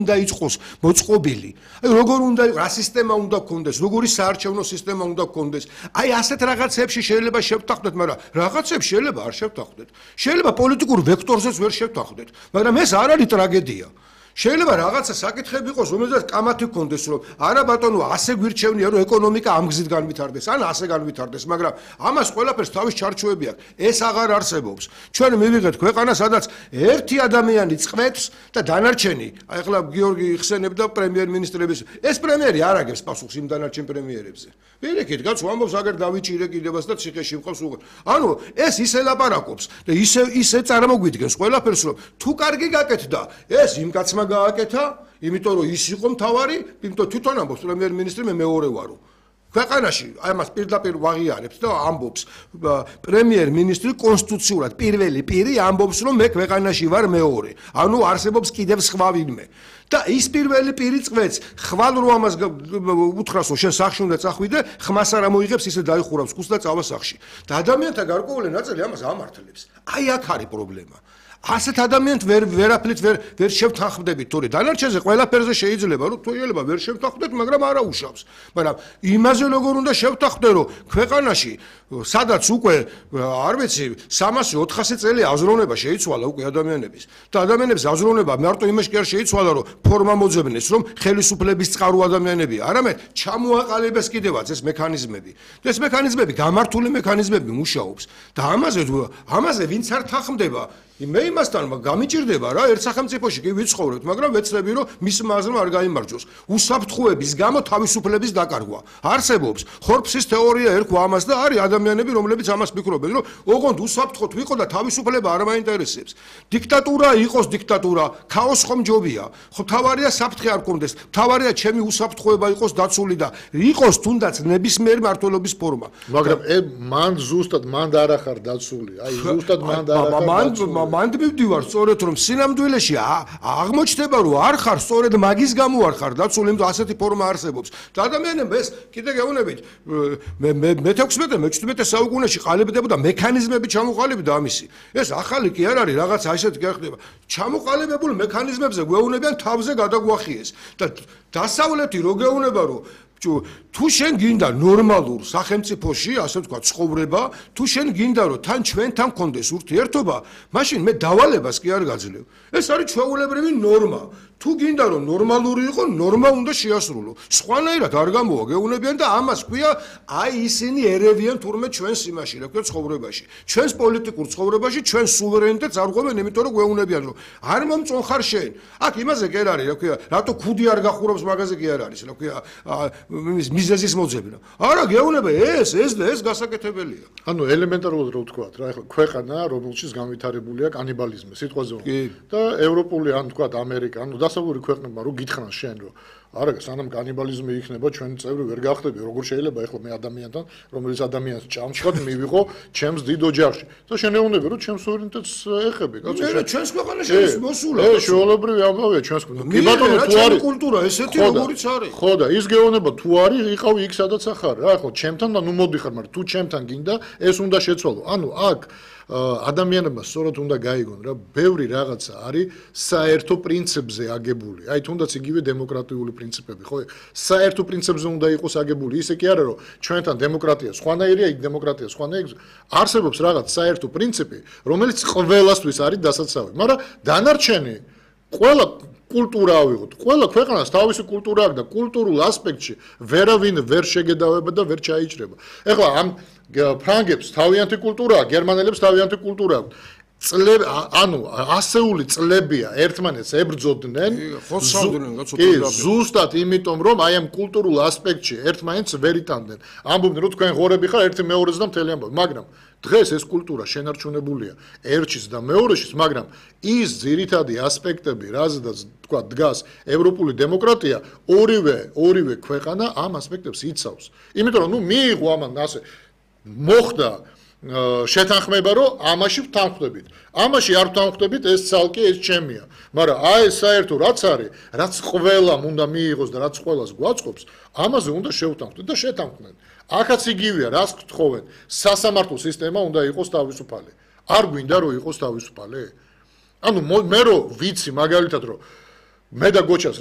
უნდა იყოს მოწყობილი. აი როგორ უნდა იყოს, რა სისტემა უნდა გქონდეს, როგორი საარჩევნო სისტემა უნდა გქონდეს. აი ასეთ რაღაცებში შეიძლება შევთანხმდეთ, მაგრამ რაღაცებს შეიძლება არ შევთანხმდეთ. შეიძლება პოლიტიკურ ვექტორზეც ვერ შევთანხმდეთ, მაგრამ ეს არ არის ტრაგედია. შეიძლება რაღაცა საკითხები იყოს, რომელზეც კამათი გქონდეს, რომ არა ბატონო, ასე გვირჩევნია, რომ ეკონომიკა ამ გზით განვითარდეს, ან ასე განვითარდეს, მაგრამ ამას ყველაფერს თავის ჩარჩოები აქვს. ეს აღარ არსებობს. ჩვენ მივიღეთ ქვეყანა, სადაც ერთი ადამიანი წყვეტს და დანარჩენი, აი ახლა გიორგი იხსენებდა პრემიერ-მინისტრების, ეს პრემიერი არ აგებს პასუხს იმ დანარჩენ პრემიერებზე. ვერეკით, კაც ვამბობს, აგერ დავიჭირე კიდევაც და ციხეში მყავს უღარ. ანუ ეს ისე ლაპარაკობს და ისე წარმოგვიდგენს ყველაფერს, რომ თუ კარგი გაკეთდა, ეს იმ კაცმა გააკეთა, იმიტომ რომ ის იყო მთავარი, იმიტომ თვითონ ამბობს პრემიერ-მინისტრი, მე მეორე ვარო. ქვეყანაში ამას პირდაპირ ვაღიარებს და ამბობს პრემიერ-მინისტრი კონსტიტუციურად პირველი პირი ამბობს, რომ მე ქვეყანაში ვარ მეორე. ანუ არსებობს კიდევ სხვა ვინმე. და ის პირველი პირი წვეთს, ხვალ რომ ამას უთხრას, რომ შენ სახში უნდა წახვიდე, ხმას არ მოიღებს, ისე დაიხურავს ხუს და წავა სახში. და ადამიანთა გარკვეული ნაწილი ამას ამართლებს. აი აქ არის პრობლემა. ასეთ ადამიანთ ვერაფრით ვერ შევთანხმდებით, თორე დანარჩენზე ყველაფერზე შეიძლება, რომ შეიძლება ვერ შევთანხმდეთ, მაგრამ არა უშავს. მაგრამ იმაზე როგორ უნდა შევთანხმდე, რომ ქვეყანაში, სადაც უკვე არ ვიცი, 300-400 წელი აზროვნება შეიცვალა უკვე ადამიანების. და ადამიანების აზროვნება მარტო იმაში კი არ შეიცვალა, რომ ფორმა მოძებნეს, რომ ხელისუფლების წყარო ადამიანებია, არამედ ჩამოაყალიბეს კიდევაც ეს მექანიზმები. ეს მექანიზმები, გამართული მექანიზმები მუშაობს. და ამაზე ვინც არ თანხმდება, მე იმასთან გამიჭირდება რა, ერთ სახელმწიფოში კი ვიცხოვრებთ, მაგრამ ვეცდები, რომ მისმა აზრმა არ გაიმარჯვოს. უსაფრთხოების გამო თავისუფლების დაკარგვა. არსებობს. ხორბსის თეორია ერქვა ამას და არის ადამიანები, რომლებიც ამას ფიქრობენ, რომ ოღონდ უსაფრთხოდ ვიყო და თავისუფლება არ მაინტერესებს. დიქტატურა იყოს დიქტატურა, ქაოს ხომ ჯობია. ხო თავარია საფრთხე არ გქონდეს, თავარია ჩემი უსაფრთხოება იყოს დაცული და იყოს თუნდაც ნებისმიერი მართლობის ფორმა. მაგრამ მან ზუსტად მან არ ახარ დაცული. აი ზუსტად მან არ ახარ მანდ მივდივარ სწორედ რომ სინამდვილეში აღმოჩნდება რომ არ ხარ სწორედ მაგის გამო არ ხარ დაცული, იმიტომ ასეთი ფორმა არსებობს. და ადამიანები ეს კიდე გეუბნებით მე-16-მე-17 საუკუნეში ყალიბდებოდა მექანიზმები ჩამოყალიბდა ამისი. ეს ახალი კი არ არის, რაღაცა ისეთი კი არ ხდება. ჩამოყალიბებულ მექანიზმებზე გვეუბნებიან თავზე გადაგვახიეს და დასავლეთი რო გეუბნება რომ თუ შენ გინდა ნორმალურ სახელმწიფოში, ასე ვთქვა, ცხოვრება, თუ შენ გინდა რომ თან ჩვენთან გქონდეს ურთიერთობა, მაშინ მე დავალებას კი არ გაძლევ. ეს არის ჩვეულებრივი ნორმა. თუ გინდა რომ ნორმალური იყო, ნორმა უნდა შეასრულო. სხვანაირად არ გამოვა გეუბნებიან და ამას ქვია, აი ისინი ერევიან თურმე ჩვენს იმაში, რა ქვია, ცხოვრებაში. ჩვენს პოლიტიკურ ცხოვრებაში, ჩვენს სუვერენიტეტს არ ღვევენ, იმიტომ რომ გვეუბნებიან, რომ არ მომწონხარ შენ. აქ იმაზე კი არ არის, რა ქვია, რატო ქუდი არ გახურავს მაგაზე კი არ არის, რა ქვია, მიზეზის მოძებნა. არა, გეუბნება ეს გასაკეთებელია. ანუ ელემენტარულად რო ვთქვათ, რა, ეხლა ქვეყანა, რომელშიც განვითარებულია კანიბალიზმი, სიტყვაზე ვთქვი. და ევროპული, ან ვთქვათ, ამერიკა, ანუ დასავლური ქვეყნებმა რო გითხრან შენ, რომ არა, სანამ კანიბალიზმი იქნება, ჩვენ წევრი ვერ გახდები, როგორ შეიძლება ეხლა მე ადამიანთან, რომელიც ადამიანს ჭამჭხად მივიღო ჩემს დიდ ოჯახში. და შენ ეუბნები, რომ ჩემს სუვერენიტეტს ეხები, კაცო, შენ ჩვენს ქვეყანაში ეს მოსულა. შეულებრივი ამბავია ჩვენს ქვეყანაში. კი ბატონო, თუ არის კულტურა, ესეთი როგორიც არის. ხო და ის გეუბნება, თუ არის, იყავი იქ სადაც ახარ, რა, ხო, ჩემთან და ნუ მოდიხარ, მაგრამ თუ ჩემთან გინდა, ეს უნდა შეცვალო. ანუ აქ ადამიანებმა სწორად უნდა გაიგონ რა, ბევრი რაღაცა არის საერთო პრინციპზე აგებული. აი თუნდაც იგივე დემოკრატიული პრინციპები, ხო? საერთო პრინციპზე უნდა იყოს აგებული. ისე კი არა, რომ ჩვენთან დემოკრატია სხვანაირია, იქ დემოკრატია სხვანაირია. არსებობს რაღაც საერთო პრინციპი, რომელიც ყველასთვის არის დასაცავი. მაგრამ დანარჩენი ყველა კულტურა ავიღოთ. ყველა ქვეყანას თავისი კულტურა აქვს და კულტურულ ასპექტში ვერავინ ვერ შეგედავება და ვერ ჩაიჭრება. ეხლა ამ ფრანგებს თავიანთი კულტურა აქვს, გერმანელებს თავიანთი კულტურა აქვს. ანუ ასეული წლებია ერთმანეთს ებრძოდნენ, ზუსტად იმიტომ რომ აი ამ კულტურულ ასპექტში ერთმანეთს ვერ იტანდნენ. ამბობდნენ რომ თქვენ ღორები ხარ ერთი მეორეზე და მთელი ამბავი, მაგრამ დღეს ეს კულტურა შენარჩუნებულია ერთშიც და მეორეშიც, მაგრამ ის ძირითადი ასპექტები, რაზედაც თქვა დგას ევროპული დემოკრატია, ორივე ქვეყანა ამ ასპექტებს იცავს. იმიტომ რომ ნუ მიიღო ამან ასე მოხდა შეთანხმება, რომ ამაში ვთანხმდებით. ამაში არ ვთანხმდებით, ეს ცალკე ეს ჩემია. მაგრამ აი საერთო რაც არის, რაც ყველამ უნდა მიიღოს და რაც ყველას გვაწყობს, ამაზე უნდა შევთანხმდეთ და შეთანხმდნენ. აქაც იგივეა, რას გთხოვენ, სასამართლო სისტემა უნდა იყოს თავისუფალი. არ გვინდა რომ იყოს თავისუფალი? ანუ მე რო ვიცი მაგალითად რომ მე და გოჩას